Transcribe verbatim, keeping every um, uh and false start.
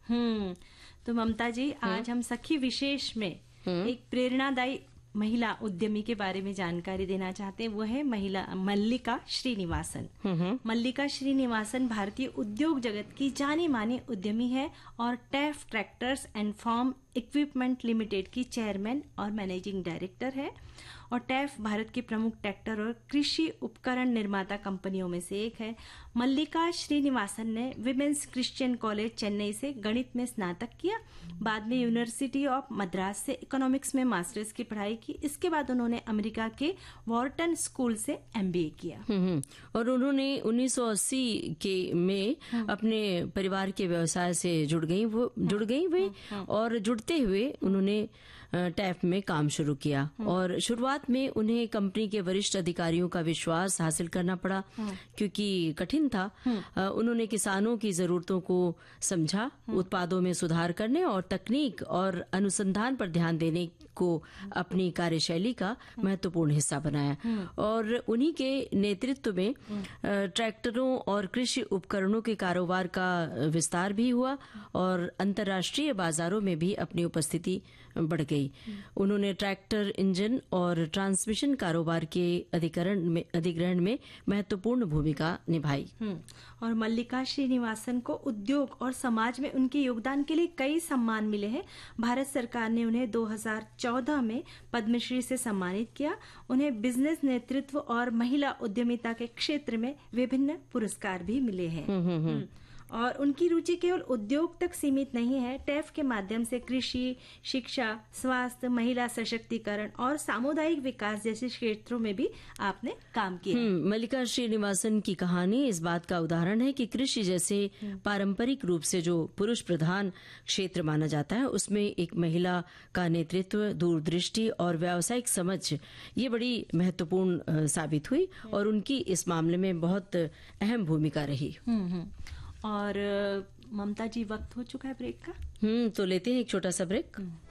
हम्म तो ममता जी, आज हम सखी विशेष में एक प्रेरणादायी महिला उद्यमी के बारे में जानकारी देना चाहते हैं। वो है महिला मल्लिका श्रीनिवासन। मल्लिका श्रीनिवासन भारतीय उद्योग जगत की जानी मानी उद्यमी है और टैफ tractors and farm equipment limited की चेयरमैन और मैनेजिंग डायरेक्टर है। और टैफ भारत की प्रमुख ट्रैक्टर और कृषि उपकरण निर्माता कंपनियों में से एक है। मल्लिका श्रीनिवासन ने विमेंस क्रिश्चियन कॉलेज चेन्नई से गणित में स्नातक किया। बाद में यूनिवर्सिटी ऑफ मद्रास से इकोनॉमिक्स में मास्टर्स की पढ़ाई की। इसके बाद उन्होंने अमेरिका के वॉर्टन स्कूल से एमबीए किया। और उन्होंने उन्नीस सौ अस्सी के में अपने परिवार के व्यवसाय से जुड़ गई वो जुड़ गई वे और जुड़ते हुए उन्होंने टैफ में काम शुरू किया। और शुरुआत में उन्हें कंपनी के वरिष्ठ अधिकारियों का विश्वास हासिल करना पड़ा क्योंकि कठिन था। उन्होंने किसानों की जरूरतों को समझा, उत्पादों में सुधार करने और तकनीक और अनुसंधान पर ध्यान देने को अपनी कार्यशैली का महत्वपूर्ण हिस्सा बनाया। और उन्हीं के नेतृत्व में ट्रैक्टरों और कृषि उपकरणों के कारोबार का विस्तार भी हुआ और अंतर्राष्ट्रीय बाजारों में भी अपनी उपस्थिति बढ़ गई। उन्होंने ट्रैक्टर, इंजन और ट्रांसमिशन कारोबार के अधिकरण में अधिग्रहण में महत्वपूर्ण भूमिका निभाई। और मल्लिका श्रीनिवासन को उद्योग और समाज में उनके योगदान के लिए कई सम्मान मिले हैं। भारत सरकार ने उन्हें दो हज़ार चौदह में पद्मश्री से सम्मानित किया। उन्हें बिजनेस नेतृत्व और महिला उद्यमिता के क्षेत्र में विभिन्न पुरस्कार भी मिले हैं। और उनकी रुचि केवल उद्योग तक सीमित नहीं है। टैफ के माध्यम से कृषि, शिक्षा, स्वास्थ्य, महिला सशक्तिकरण और सामुदायिक विकास जैसे क्षेत्रों में भी आपने काम किया। मल्लिका श्रीनिवासन की कहानी इस बात का उदाहरण है कि कृषि जैसे पारंपरिक रूप से जो पुरुष प्रधान क्षेत्र माना जाता है, उसमें एक महिला का नेतृत्व, दूरदृष्टि और व्यावसायिक समझ ये बड़ी महत्वपूर्ण साबित हुई और उनकी इस मामले में बहुत अहम भूमिका रही। और ममता जी, वक्त हो चुका है ब्रेक का। हम्म तो लेते हैं एक छोटा सा ब्रेक।